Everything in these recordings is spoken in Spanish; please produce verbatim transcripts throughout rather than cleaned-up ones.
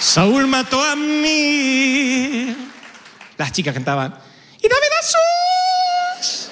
Saúl mató a mí. Las chicas cantaban, y David a sus.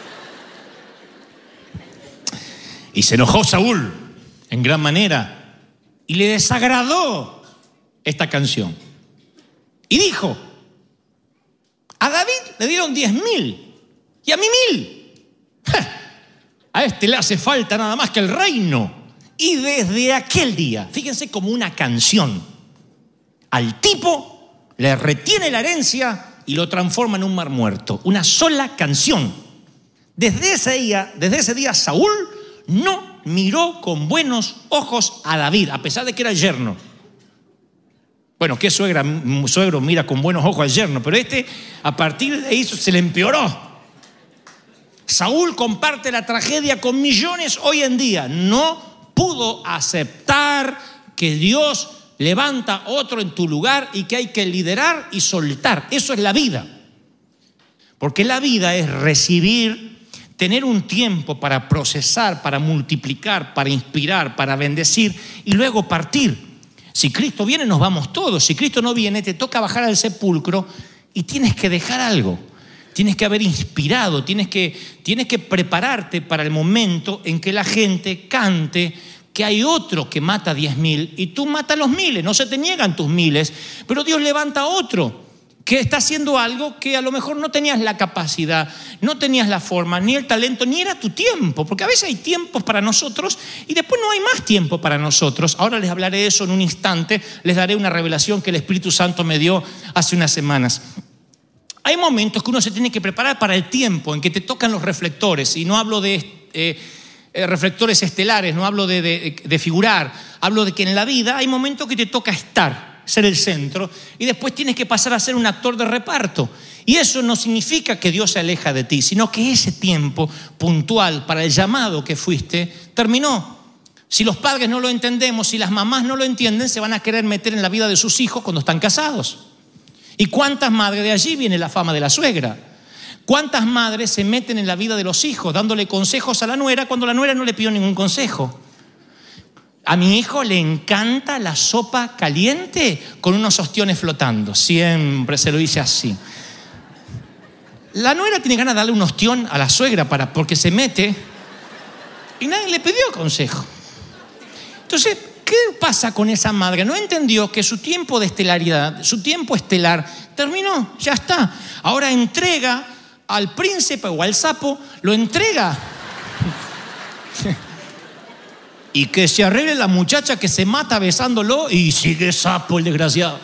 Y se enojó Saúl en gran manera y le desagradó esta canción. Y dijo, a David le dieron diez mil y a mí mil. A este le hace falta nada más que el reino. Y desde aquel día, fíjense, como una canción, al tipo le retiene la herencia y lo transforma en un mar muerto. Una sola canción. Desde ese día, desde ese día Saúl no miró con buenos ojos a David, a pesar de que era yerno. Bueno, ¿qué suegra, suegro mira con buenos ojos al yerno? Pero este, a partir de ahí, se le empeoró. Saúl comparte la tragedia con millones hoy en día. No pudo aceptar que Dios levanta otro en tu lugar y que hay que liderar y soltar. Eso es la vida. Porque la vida es recibir, tener un tiempo para procesar, para multiplicar, para inspirar, para bendecir y luego partir. Si Cristo viene, nos vamos todos. Si Cristo no viene, te toca bajar al sepulcro y tienes que dejar algo. Tienes que haber inspirado, tienes que, tienes que prepararte para el momento en que la gente cante que hay otro que mata diez mil y tú matas los miles. No se te niegan tus miles, pero Dios levanta a otro que está haciendo algo que a lo mejor no tenías la capacidad, no tenías la forma, ni el talento, ni era tu tiempo. Porque a veces hay tiempos para nosotros y después no hay más tiempo para nosotros. Ahora les hablaré de eso en un instante. Les daré una revelación que el Espíritu Santo me dio hace unas semanas. Hay momentos que uno se tiene que preparar para el tiempo en que te tocan los reflectores. Y no hablo de eh, eh, reflectores estelares, no hablo de, de, de figurar. Hablo de que en la vida hay momentos que te toca estar, ser el centro. Y después tienes que pasar a ser un actor de reparto. Y eso no significa que Dios se aleja de ti, sino que ese tiempo puntual para el llamado que fuiste terminó. Si los padres no lo entendemos, si las mamás no lo entienden, se van a querer meter en la vida de sus hijos cuando están casados. ¿Y cuántas madres? De allí viene la fama de la suegra. ¿Cuántas madres se meten en la vida de los hijos dándole consejos a la nuera cuando la nuera no le pidió ningún consejo? A mi hijo le encanta la sopa caliente con unos ostiones flotando. Siempre se lo dice así. La nuera tiene ganas de darle un ostión a la suegra para, porque se mete y nadie le pidió consejo. Entonces, ¿qué pasa con esa madre? No entendió que su tiempo de estelaridad, su tiempo estelar terminó, ya está. Ahora entrega al príncipe o al sapo, lo entrega. Y que se arregle la muchacha que se mata besándolo y sigue sapo el desgraciado.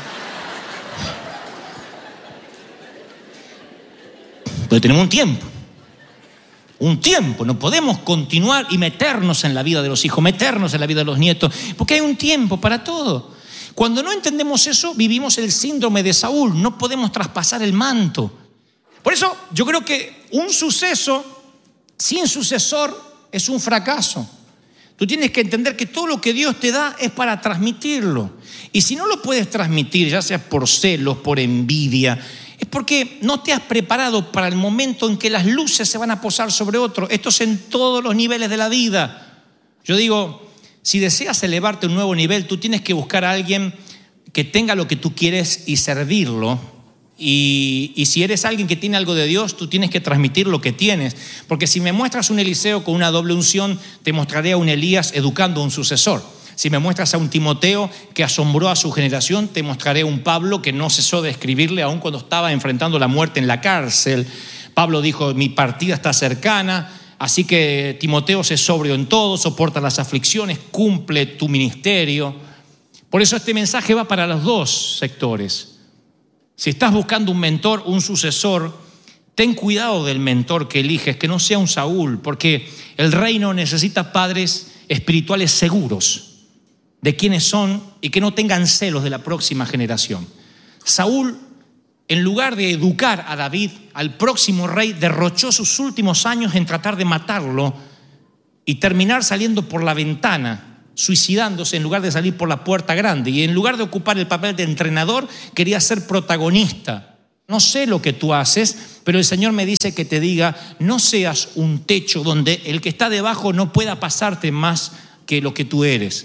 Pero tenemos un tiempo. Un tiempo, no podemos continuar y meternos en la vida de los hijos, meternos en la vida de los nietos, porque hay un tiempo para todo. Cuando no entendemos eso, vivimos el síndrome de Saúl, no podemos traspasar el manto. Por eso yo creo que un suceso sin sucesor es un fracaso. Tú tienes que entender que todo lo que Dios te da es para transmitirlo. Y si no lo puedes transmitir, ya sea por celos, por envidia, es porque no te has preparado para el momento en que las luces se van a posar sobre otro. Esto es en todos los niveles de la vida. Yo digo, si deseas elevarte a un nuevo nivel, tú tienes que buscar a alguien que tenga lo que tú quieres y servirlo. Y, y si eres alguien que tiene algo de Dios, tú tienes que transmitir lo que tienes. Porque si me muestras un Eliseo con una doble unción, te mostraré a un Elías educando a un sucesor. Si me muestras a un Timoteo que asombró a su generación, te mostraré a un Pablo que no cesó de escribirle aún cuando estaba enfrentando la muerte en la cárcel. Pablo dijo, mi partida está cercana, así que Timoteo, sé sobrio en todo, soporta las aflicciones, cumple tu ministerio. Por eso este mensaje va para los dos sectores. Si estás buscando un mentor, un sucesor, ten cuidado del mentor que eliges, que no sea un Saúl, porque el reino necesita padres espirituales seguros de quiénes son y que no tengan celos de la próxima generación. Saúl, en lugar de educar a David, al próximo rey, derrochó sus últimos años en tratar de matarlo y terminar saliendo por la ventana, suicidándose en lugar de salir por la puerta grande. Y en lugar de ocupar el papel de entrenador, quería ser protagonista. No sé lo que tú haces, pero el Señor me dice que te diga, no seas un techo donde el que está debajo no pueda pasarte más que lo que tú eres.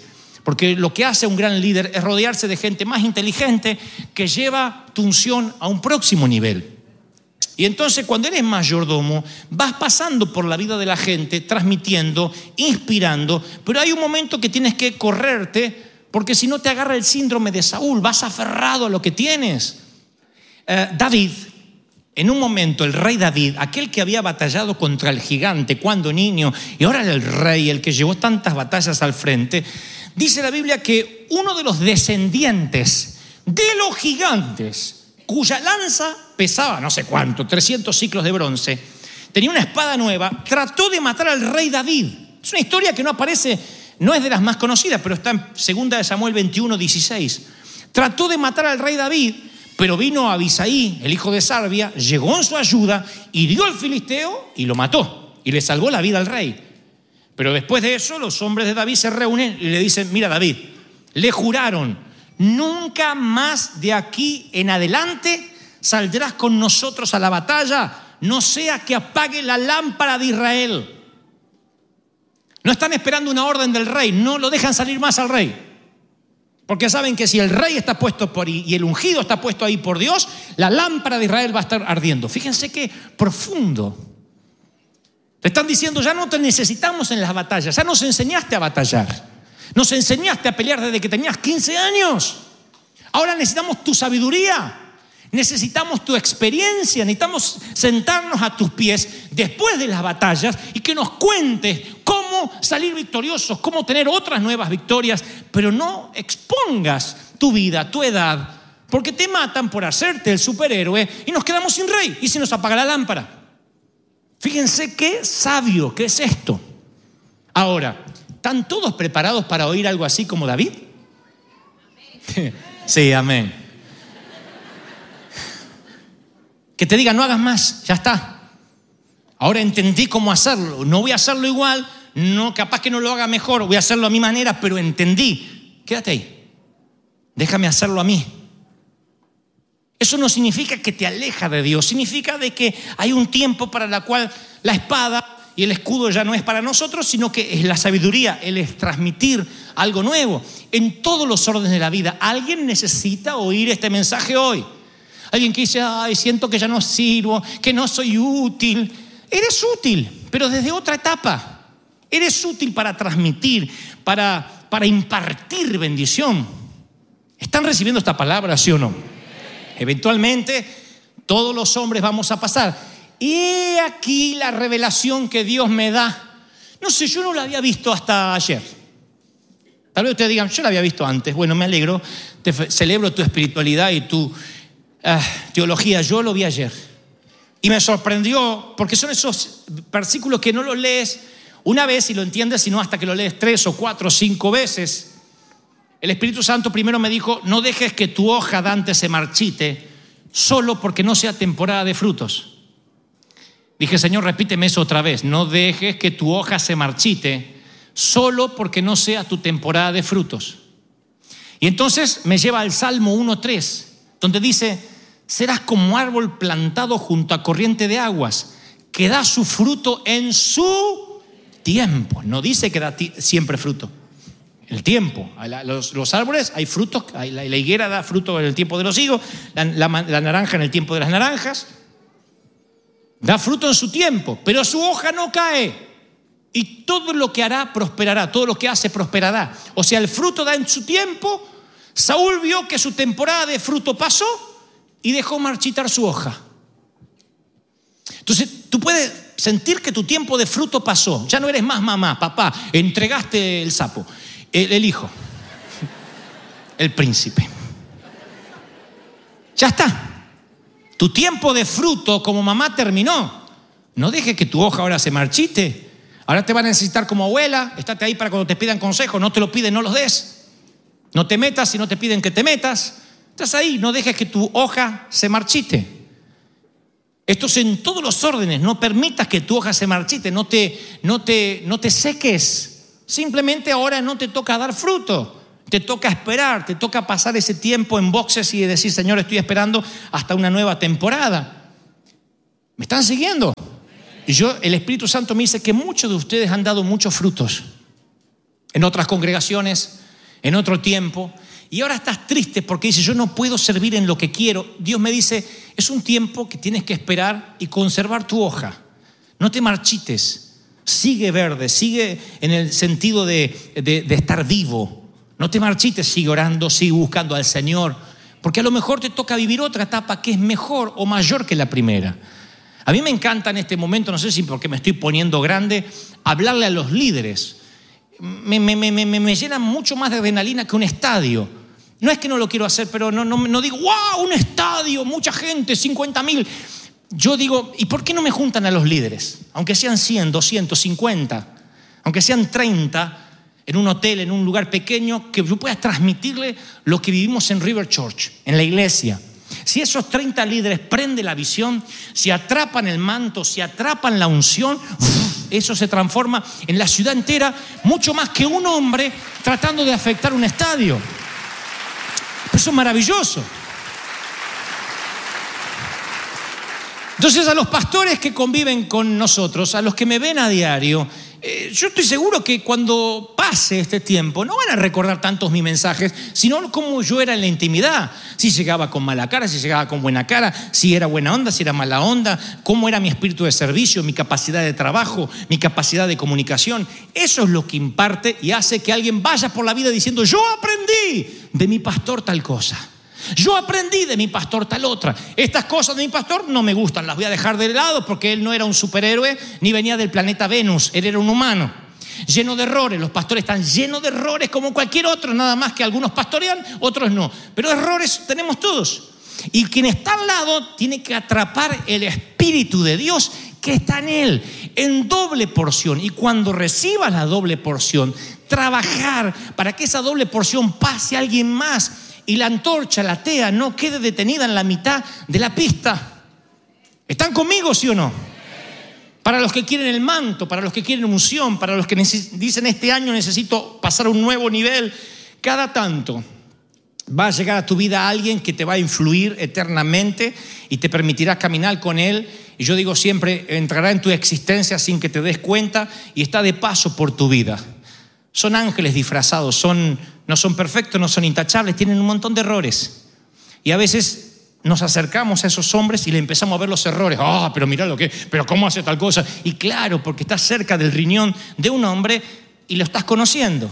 Porque lo que hace un gran líder es rodearse de gente más inteligente que lleva tu unción a un próximo nivel. Y entonces cuando eres mayordomo, vas pasando por la vida de la gente, transmitiendo, inspirando, pero hay un momento que tienes que correrte, porque si no te agarra el síndrome de Saúl, vas aferrado a lo que tienes. Eh, David, en un momento, el rey David, aquel que había batallado contra el gigante cuando niño, y ahora el rey, el que llevó tantas batallas al frente, dice la Biblia que uno de los descendientes de los gigantes, cuya lanza pesaba no sé cuánto, trescientos ciclos de bronce, tenía una espada nueva, trató de matar al rey David. Es una historia que no aparece, no es de las más conocidas, pero está en segunda de Samuel veintiuno, dieciséis. Trató de matar al rey David, pero vino Abisaí, el hijo de Sarbia, llegó en su ayuda, hirió al filisteo y lo mató, y le salvó la vida al rey. Pero después de eso, los hombres de David se reúnen y le dicen: mira, David, le juraron, nunca más de aquí en adelante saldrás con nosotros a la batalla, no sea que apague la lámpara de Israel. No están esperando una orden del rey, no lo dejan salir más al rey. Porque saben que si el rey está puesto por ahí y el ungido está puesto ahí por Dios, la lámpara de Israel va a estar ardiendo. Fíjense qué profundo. Te están diciendo: ya no te necesitamos en las batallas, ya nos enseñaste a batallar, nos enseñaste a pelear desde que tenías quince años. Ahora necesitamos tu sabiduría, necesitamos tu experiencia, necesitamos sentarnos a tus pies después de las batallas y que nos cuentes cómo salir victoriosos, cómo tener otras nuevas victorias, pero no expongas tu vida, tu edad, porque te matan por hacerte el superhéroe y nos quedamos sin rey y se nos apaga la lámpara. Fíjense qué sabio que es esto. Ahora, ¿están todos preparados para oír algo así como David? Sí, amén. Que te diga: no hagas más, ya está. Ahora entendí cómo hacerlo. No voy a hacerlo igual, no, capaz que no lo haga mejor, voy a hacerlo a mi manera, pero entendí. Quédate ahí. Déjame hacerlo a mí. Eso no significa que te aleja de Dios, significa de que hay un tiempo para la cual la espada y el escudo ya no es para nosotros, sino que es la sabiduría, el es transmitir algo nuevo. En todos los órdenes de la vida, alguien necesita oír este mensaje hoy. Alguien que dice: ay, siento que ya no sirvo, que no soy útil. Eres útil, pero desde otra etapa. Eres útil para transmitir, para, para impartir bendición. ¿Están recibiendo esta palabra, sí o no? Eventualmente todos los hombres vamos a pasar. Y he aquí la revelación que Dios me da. No sé, yo no la había visto hasta ayer. Tal vez ustedes digan: yo la había visto antes. Bueno, me alegro, te celebro tu espiritualidad y tu uh, teología. Yo lo vi ayer y me sorprendió, porque son esos versículos que no los lees una vez y lo entiendes, sino hasta que lo lees tres o cuatro o cinco veces. El Espíritu Santo primero me dijo: no dejes que tu hoja Dante se marchite solo porque no sea temporada de frutos. Dije: Señor, repíteme eso otra vez. No dejes que tu hoja se marchite solo porque no sea tu temporada de frutos. Y entonces me lleva al Salmo uno tres, donde dice: serás como árbol plantado junto a corriente de aguas, que da su fruto en su tiempo. No dice que da siempre fruto. El tiempo, los, los árboles hay frutos, hay, la, la higuera da fruto en el tiempo de los higos, la, la, la naranja en el tiempo de las naranjas, da fruto en su tiempo, pero su hoja no cae y todo lo que hará prosperará, todo lo que hace prosperará. O sea, el fruto da en su tiempo. Saúl vio que su temporada de fruto pasó y dejó marchitar su hoja. Entonces tú puedes sentir que tu tiempo de fruto pasó, ya no eres más mamá, papá, entregaste el sapo. El, el hijo, el príncipe. Ya está. Tu tiempo de fruto como mamá terminó. No dejes que tu hoja ahora se marchite. Ahora te van a necesitar como abuela. Estate ahí para cuando te pidan consejos. No te lo piden, no los des. No te metas si no te piden que te metas. Estás ahí, no dejes que tu hoja se marchite. Esto es en todos los órdenes. No permitas que tu hoja se marchite. No te, no te, no te seques. Simplemente ahora no te toca dar fruto, te toca esperar, te toca pasar ese tiempo en boxes y decir: Señor, estoy esperando hasta una nueva temporada. ¿Me están siguiendo? Y yo, el Espíritu Santo me dice que muchos de ustedes han dado muchos frutos en otras congregaciones, en otro tiempo, y ahora estás triste porque dices, yo no puedo servir en lo que quiero. Dios me dice, es un tiempo que tienes que esperar y conservar tu hoja. No te marchites, sigue verde, sigue en el sentido de, de, de estar vivo. No te marchites, sigue orando, sigue buscando al Señor, porque a lo mejor te toca vivir otra etapa que es mejor o mayor que la primera. A mí me encanta en este momento, no sé si porque me estoy poniendo grande, hablarle a los líderes. Me, me, me, me, me llena mucho más de adrenalina que un estadio. No es que no lo quiero hacer, pero no, no, no digo, ¡wow! Un estadio, mucha gente, cincuenta mil. Yo digo, ¿y por qué no me juntan a los líderes? Aunque sean cien, doscientos, cincuenta, aunque sean treinta, en un hotel, en un lugar pequeño, que yo pueda transmitirle lo que vivimos en River Church, en la iglesia. Si esos treinta líderes prenden la visión, si atrapan el manto, si atrapan la unción, eso se transforma en la ciudad entera, mucho más que un hombre tratando de afectar un estadio. Eso es maravilloso. Entonces, a los pastores que conviven con nosotros, a los que me ven a diario, eh, yo estoy seguro que cuando pase este tiempo no van a recordar tantos mis mensajes, sino cómo yo era en la intimidad. Si llegaba con mala cara, si llegaba con buena cara, si era buena onda, si era mala onda, cómo era mi espíritu de servicio, mi capacidad de trabajo, mi capacidad de comunicación. Eso es lo que imparte y hace que alguien vaya por la vida diciendo, yo aprendí de mi pastor tal cosa. Yo aprendí de mi pastor tal otra. Estas cosas de mi pastor no me gustan, las voy a dejar de lado porque él no era un superhéroe ni venía del planeta Venus, él era un humano lleno de errores. Los pastores están llenos de errores como cualquier otro, nada más que algunos pastorean, otros no, pero errores tenemos todos. Y quien está al lado tiene que atrapar el Espíritu de Dios que está en él, en doble porción. Y cuando recibas la doble porción, trabajar para que esa doble porción pase a alguien más y la antorcha, la tea, no quede detenida en la mitad de la pista. ¿Están conmigo, sí o no? Para los que quieren el manto, para los que quieren unción, para los que dicen este año necesito pasar a un nuevo nivel, cada tanto va a llegar a tu vida alguien que te va a influir eternamente y te permitirá caminar con él. Y yo digo siempre, entrará en tu existencia sin que te des cuenta y está de paso por tu vida. Son ángeles disfrazados, son, no son perfectos, no son intachables, tienen un montón de errores. Y a veces nos acercamos a esos hombres y le empezamos a ver los errores. Ah, oh, pero mira lo que, pero cómo hace tal cosa. Y claro, porque estás cerca del riñón de un hombre y lo estás conociendo.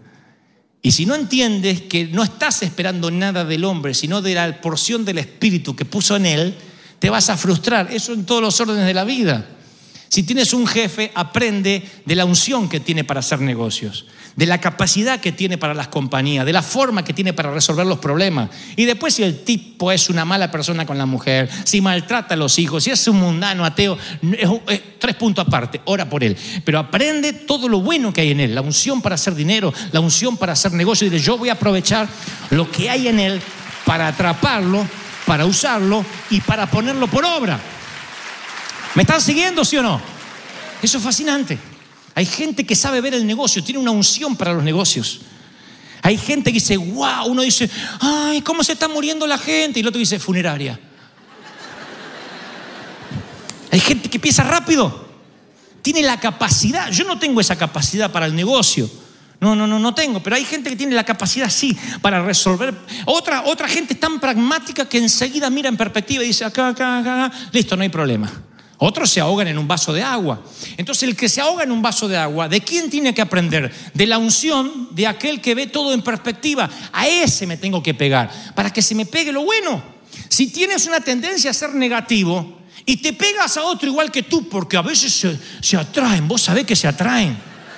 Y si no entiendes que no estás esperando nada del hombre, sino de la porción del Espíritu que puso en él, te vas a frustrar. Eso en todos los órdenes de la vida. Si tienes un jefe, aprende de la unción que tiene para hacer negocios, de la capacidad que tiene para las compañías, de la forma que tiene para resolver los problemas. Y después, si el tipo es una mala persona con la mujer, si maltrata a los hijos, si es un mundano, ateo, es, es, tres puntos aparte, ora por él. Pero aprende todo lo bueno que hay en él, la unción para hacer dinero, la unción para hacer negocios. Y dile, yo voy a aprovechar lo que hay en él para atraparlo, para usarlo y para ponerlo por obra. ¿Me están siguiendo, sí o no? Eso es fascinante. Hay gente que sabe ver el negocio, tiene una unción para los negocios. Hay gente que dice, wow, uno dice, ay, ¿cómo se está muriendo la gente? Y el otro dice, funeraria. Hay gente que piensa rápido, tiene la capacidad. Yo no tengo esa capacidad para el negocio. No, no, no, no tengo. Pero hay gente que tiene la capacidad, sí, para resolver. Otra, otra gente tan pragmática que enseguida mira en perspectiva y dice, acá, acá, acá, listo, no hay problema. Otros se ahogan en un vaso de agua. Entonces, el que se ahoga en un vaso de agua, ¿de quién tiene que aprender? De la unción de aquel que ve todo en perspectiva. A ese me tengo que pegar, para que se me pegue lo bueno. Si tienes una tendencia a ser negativo y te pegas a otro igual que tú, porque a veces se, se atraen, vos sabés que se atraen.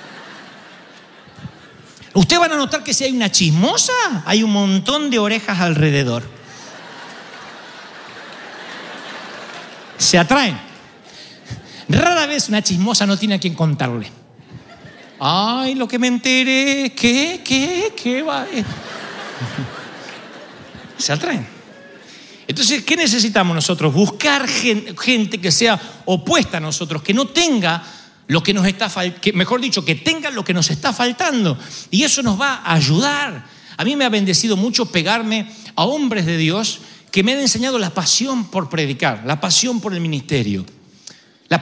Ustedes van a notar que si hay una chismosa, hay un montón de orejas alrededor. Se atraen. Rara vez una chismosa no tiene a quien contarle. Ay, lo que me enteré. ¿Qué? ¿Qué? ¿Qué va? Se atraen. Entonces, ¿qué necesitamos nosotros? Buscar gente que sea opuesta a nosotros, que no tenga lo que nos está faltando, mejor dicho, que tenga lo que nos está faltando. Y eso nos va a ayudar. A mí me ha bendecido mucho pegarme a hombres de Dios que me han enseñado la pasión por predicar, la pasión por el ministerio.